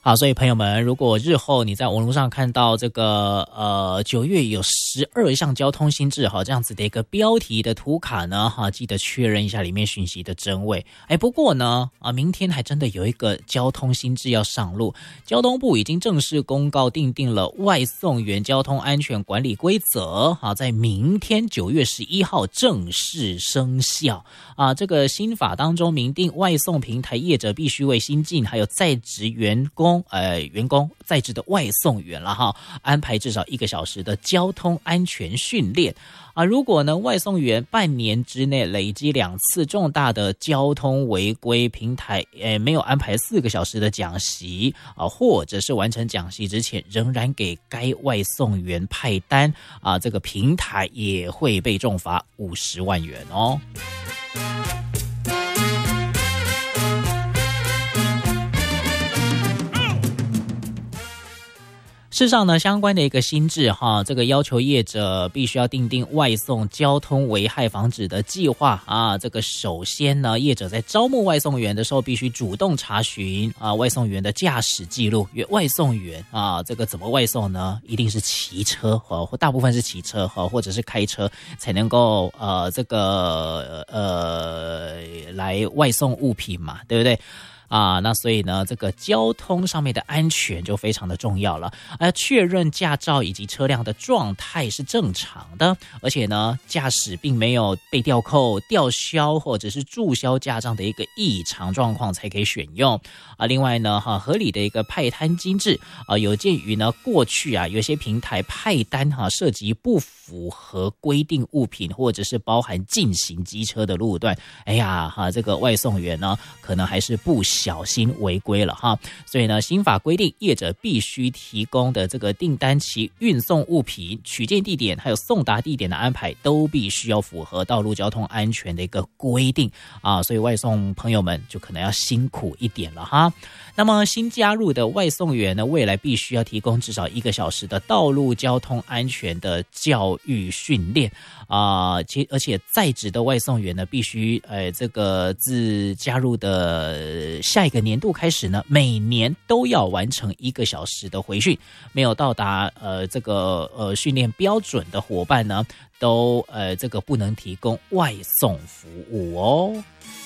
好，所以朋友们，如果日后你在网络上看到这个9月有12项交通新制这样子的一个标题的图卡呢，记得确认一下里面讯息的真伪。不过呢明天还真的有一个交通新制要上路，交通部已经正式公告订定了外送员交通安全管理规则，在明天9月11号正式生效。这个新法当中明定，外送平台业者必须为新进还有在职员工在职的外送员安排至少1个小时的交通安全训练。如果呢外送员半年之内累积2次重大的交通违规，平台没有安排4个小时的讲习或者是完成讲习之前仍然给该外送员派单这个平台也会被重罚50万元哦。事实上呢，相关的一个新制这个要求业者必须要订定外送交通危害防止的计划这个首先呢，业者在招募外送员的时候必须主动查询外送员的驾驶记录，因为外送员这个怎么外送呢？一定是骑车或大部分是骑车或者是开车才能够来外送物品嘛，对不对？那所以呢，这个交通上面的安全就非常的重要了。确认驾照以及车辆的状态是正常的，而且呢，驾驶并没有被吊扣、吊销或者是注销驾照的一个异常状况才可以选用。另外呢，合理的一个派单机制有鉴于呢，过去有些平台派单涉及不符合规定物品或者是包含禁行机车的路段，这个外送员呢，可能还是不小心违规了所以呢，新法规定业者必须提供的这个订单期、运送物品、取件地点还有送达地点的安排都必须要符合道路交通安全的一个规定所以外送朋友们就可能要辛苦一点了那么新加入的外送员呢，未来必须要提供至少1个小时的道路交通安全的教育训练而且在职的外送员呢，必须这个自加入的下一个年度开始呢，每年都要完成1个小时的回训，没有到达这个训练标准的伙伴呢，都这个不能提供外送服务哦。